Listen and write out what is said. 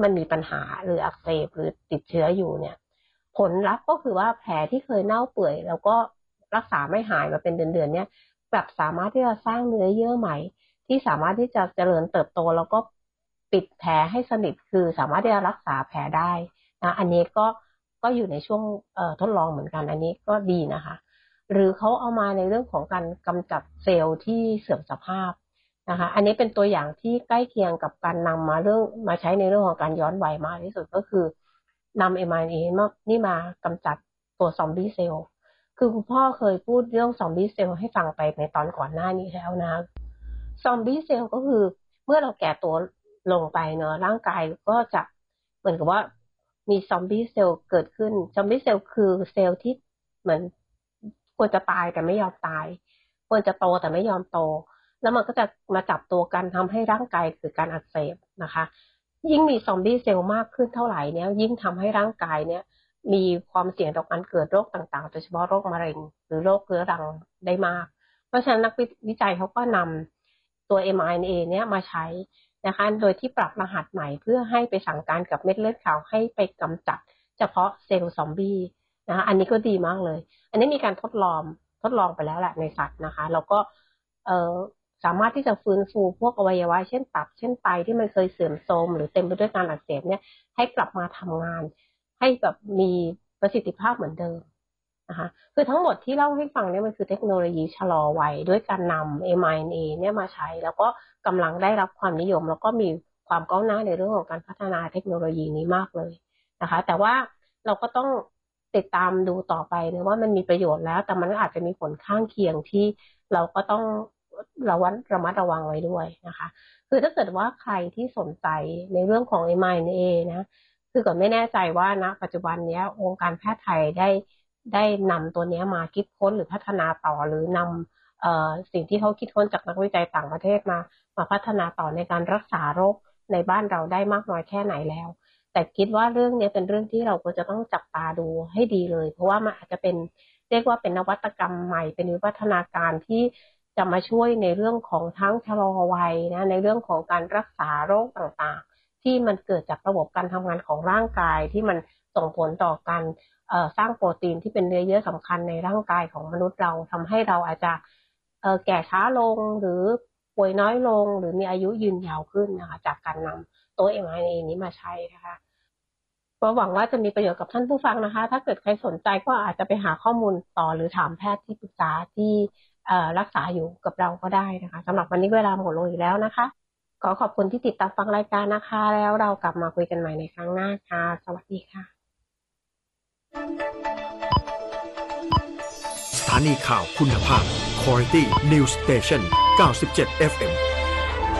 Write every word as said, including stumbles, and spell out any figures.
มันมีปัญหาหรืออักเสบหรือติดเชื้ออยู่เนี่ยผลลัพธ์ก็คือว่าแผลที่เคยเน่าเปื่อยแล้วก็รักษาไม่หายมาเป็นเดือนๆเนี่ยกลับสามารถที่จะสร้างเนื้อเยื่อใหม่ที่สามารถที่จะเจริญเติบโตแล้วก็ปิดแผลให้สนิทคือสามารถที่จะรักษาแผลได้นะอันนี้ก็ก็อยู่ในช่วงทดลองเหมือนกันอันนี้ก็ดีนะคะหรือเขาเอามาในเรื่องของการกำจัดเซลล์ที่เสื่อมสภาพนะคะอันนี้เป็นตัวอย่างที่ใกล้เคียงกับการนำมาเรื่องมาใช้ในเรื่องของการย้อนวัยมากที่สุดก็คือนำ เอ็ม อาร์ เอ็น เอ นี่มากำจัดตัวซอมบี้เซลล์คือคุณพ่อเคยพูดเรื่องซอมบี้เซลล์ให้ฟังไปในตอนก่อนหน้านี้แล้วนะซอมบี้เซลล์ก็คือเมื่อเราแก่ตัวลงไปเนอะร่างกายก็จะเหมือนกับว่ามีซอมบี้เซลล์เกิดขึ้นซอมบี้เซลล์คือเซลล์ที่เหมือนควรจะตายแต่ไม่ยอมตายควรจะโตแต่ไม่ยอมโตแล้วมันก็จะมาจับตัวกันทำให้ร่างกายเกิดการอักเสบนะคะยิ่งมีซอมบี้เซลล์มากขึ้นเท่าไหร่เนี่ยยิ่งทำให้ร่างกายเนี่ยมีความเสี่ยงต่อการเกิดโรคต่างๆโดยเฉพาะโรคมะเร็งหรือโรคเรื้อรังได้มากเพราะฉะนั้นนักวิจัยเขาก็นำตัว เอ็ม อาร์ เอ็น เอ เนี่ยมาใช้นะคะโดยที่ปรับรหัสใหม่เพื่อให้ไปสั่งการกับเม็ดเลือดขาวให้ไปกำจัดเฉพาะเซลล์ซอมบี้นะคะอันนี้ก็ดีมากเลยอันนี้มีการทดลองทดลองไปแล้วแหละในสัตว์นะคะแล้วก็เอ่อสามารถที่จะฟื้นฟูพวกอวัยวะเช่นตับเช่นไตที่มันเคยเสื่อมโทรมหรือเต็มไปด้วยการอักเสบเนี่ยให้กลับมาทำงานให้แบบมีประสิทธิภาพเหมือนเดิมนะคะคือทั้งหมดที่เล่าให้ฟังเนี่ยมันคือเทคโนโลยีชะลอวัยด้วยการนำ เอ็ม อาร์ เอ็น เอ เนี่ยมาใช้แล้วก็กำลังได้รับความนิยมแล้วก็มีความก้าวหน้าในเรื่องของการพัฒนาเทคโนโลยีนี้มากเลยนะคะแต่ว่าเราก็ต้องติดตามดูต่อไปนะว่ามันมีประโยชน์แล้วแต่มันก็อาจจะมีผลข้างเคียงที่เราก็ต้องระวัดระมัดระวังไว้ด้วยนะคะคือถ้าเกิดว่าใครที่สนใจในเรื่องของ เอ็ม อาร์ เอ็น เอ นะคือก่อนไม่แน่ใจว่าณปัจจุบันนี้องค์การแพทย์ไทยได้ได้นำตัวนี้มาคิดค้นหรือพัฒนาต่อหรือนำเอ่อสิ่งที่เขาคิดค้นจากนักวิจัยต่างประเทศมามาพัฒนาต่อในการรักษาโรคในบ้านเราได้มากน้อยแค่ไหนแล้วแต่คิดว่าเรื่องนี้เป็นเรื่องที่เราควรจะต้องจับตาดูให้ดีเลยเพราะว่ามันอาจจะเป็นเรียกว่าเป็นนวัตกรรมใหม่เป็นวิวัฒนาการที่จะมาช่วยในเรื่องของทั้งชะลอวัยนะในเรื่องของการรักษาโรคต่างๆที่มันเกิดจากระบบการทำงานของร่างกายที่มันส่งผลต่อการสร้างโปรตีนที่เป็นเนื้อเยื่อสำคัญในร่างกายของมนุษย์เราทำให้เราอาจจะแก่ช้าลงหรือป่วยน้อยลงหรือมีอายุยืนยาวขึ้นนะคะจากการนำตัว เอ็ม อาร์ เอ็น เอ นี้มาใช้นะคะก็หวังว่าจะมีประโยชน์กับท่านผู้ฟังนะคะถ้าเกิดใครสนใจก็อาจจะไปหาข้อมูลต่อหรือถามแพทย์ที่ปรึกษาที่รักษาอยู่กับเราก็ได้นะคะสำหรับวันนี้เวลาหมดลงอีกแล้วนะคะขอขอบคุณที่ติดตามฟังรายการนะคะแล้วเรากลับมาคุยกันใหม่ในครั้งหน้าค่ะสวัสดีค่ะสถานีข่าวคุณภาพ Quality News Station เก้าสิบเจ็ด เอฟ เอ็ม